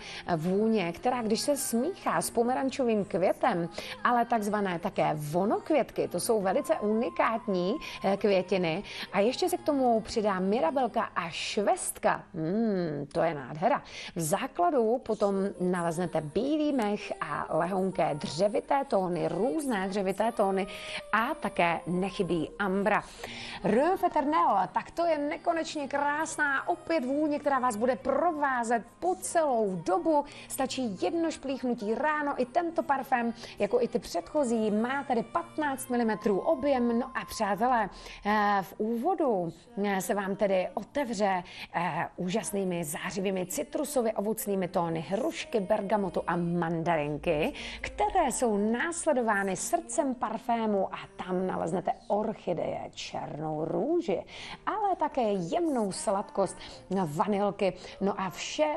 vůně, která když se smíchá s pomerančovým květem, ale takzvané také vonokvětky, to jsou velice unikátní květiny a ještě se k tomu přidá mirabelka a švestka, to je nádhera. V základu potom naleznete bílý mech a lehonké dřevité tóny, různé dřevité tóny a také nechybí ambra. Rue Feternel, tak to je nekonečně krásná opět vůně, která vás bude provázet po celou dobu. Stačí jedno šplíchnutí ráno. I tento parfém, jako i ty předchozí, má tedy 15 mm objem. No a přátelé, v úvodu se vám tedy otevře úžasnými zářivými citrusově ovocnými tóny hrušky, bergamotu a mandarinky, které jsou následovány srdcem parfému a tam naleznete orchideje, černou růži, ale také jemnou sladkost vanilky. No a vše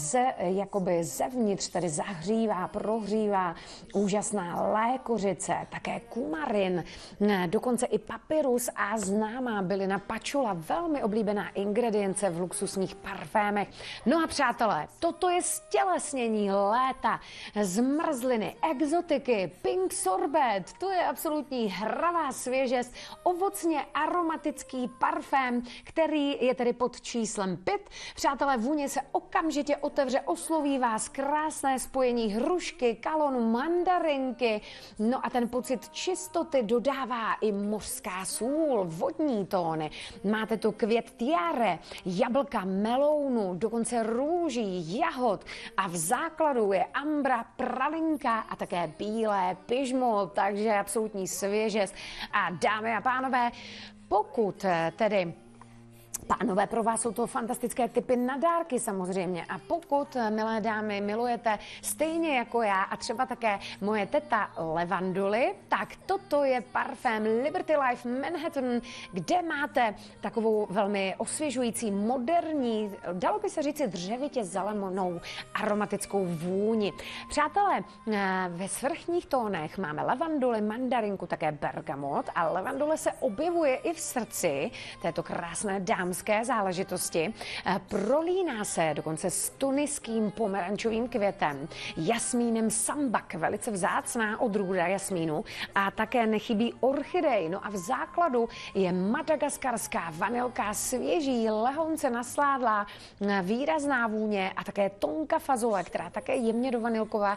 jakoby zevnitř tedy zahřívá, prohřívá úžasná lékořice, také kumarin, dokonce i papyrus a známá bylina pačula, velmi oblíbená ingredience v luxusních parfémech. No a přátelé, toto je stělesnění léta, zmrzliny, exotiky, pink sorbet, to je absolutní hravá svěžest, ovocně aromatický parfém, který je tedy pod číslem 5. Přátelé, vůně se okamžitě otevře, osloví vás krásné spojení hrušky, kalonu, mandarinky. No a ten pocit čistoty dodává i mořská sůl, vodní tóny. Máte tu květ tiare, jablka, melounu, dokonce růží, jahod a v základu je ambra, pralinka a také bílé pyžmo, takže absolutní svěžest. A dámy a pánové, pokud tedy pánové, pro vás jsou to fantastické typy na dárky samozřejmě a pokud, milé dámy, milujete stejně jako já a třeba také moje teta levanduly, tak toto je parfém Liberty Life Manhattan, kde máte takovou velmi osvěžující, moderní, dalo by se říci dřevitě zelenou aromatickou vůni. Přátelé, ve svrchních tónech máme levanduly, mandarinku, také bergamot a levandule se objevuje i v srdci této krásné dámské záležitosti. Prolíná se dokonce s tuniským pomerančovým květem, jasmínem sambak, velice vzácná odrůda jasmínu a také nechybí orchidej. No a v základu je madagaskarská vanilka, svěží, lehonce nasládlá, výrazná vůně a také tonka fazole, která také jemně do vanilkova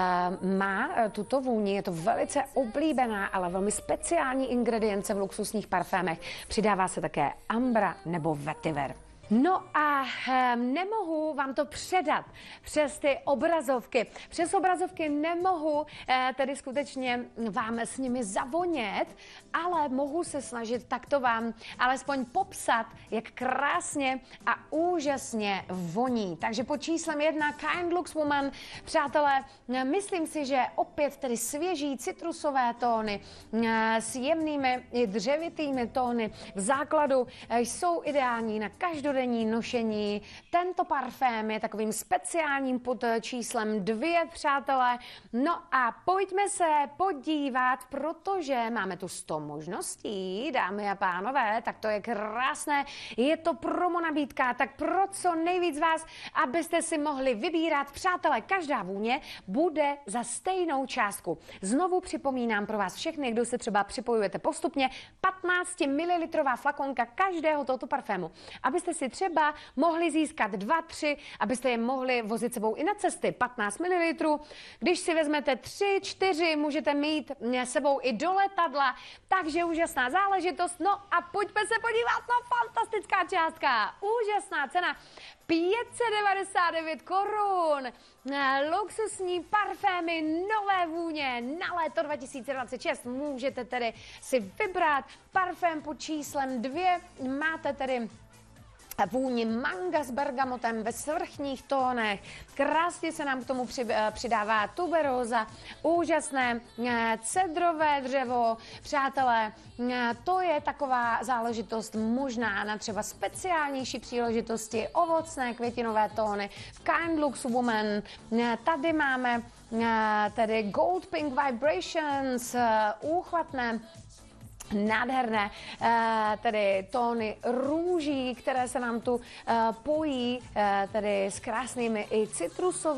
má tuto vůni. Je to velice oblíbená, ale velmi speciální ingredience v luxusních parfémech. Přidává se také ambra nebo vetiver. No a nemohu vám to předat přes ty obrazovky. Přes obrazovky nemohu tedy skutečně vám s nimi zavonět, ale mohu se snažit takto vám alespoň popsat, jak krásně a úžasně voní. Takže pod číslem 1 Kind Lux Woman, přátelé, myslím si, že opět tedy svěží citrusové tóny s jemnými i dřevitými tóny v základu jsou ideální na každodenní nošení. Tento parfém je takovým speciálním pod číslem 2, přátelé. No a pojďme se podívat, protože máme tu 100 možností, dámy a pánové, tak to je krásné. Je to promo nabídka, tak pro co nejvíc vás, abyste si mohli vybírat. Přátelé, každá vůně bude za stejnou částku. Znovu připomínám pro vás všechny, kdo se třeba připojujete postupně, 15 ml flakonka každého tohoto parfému, abyste si třeba mohli získat 2, 3, abyste je mohli vozit sebou i na cesty. 15 ml. Když si vezmete 3, 4, můžete mít sebou i do letadla. Takže úžasná záležitost. No a pojďme se podívat na fantastická částka. Úžasná cena. 599 korun. Luxusní parfémy, nové vůně na léto 2026. Můžete tedy si vybrat parfém pod číslem 2. Máte tedy vůni manga s bergamotem ve svrchních tónech. Krásně se nám k tomu přidává tuberóza, úžasné cedrové dřevo. Přátelé, to je taková záležitost možná na třeba speciálnější příležitosti, ovocné květinové tóny. V Kind Lux Woman tady máme tedy Gold Pink Vibrations, úchvatné nádherné tedy tóny růží, které se nám tu pojí tedy s krásnými i citrusovými